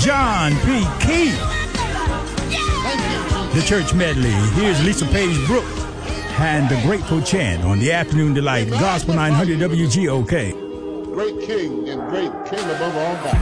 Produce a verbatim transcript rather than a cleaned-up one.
John P. Key. The Church Medley. Here's Lisa Page Brooks and the Grateful Chant on the Afternoon Delight. Gospel nine hundred W G O K. Great King and great King above all gods.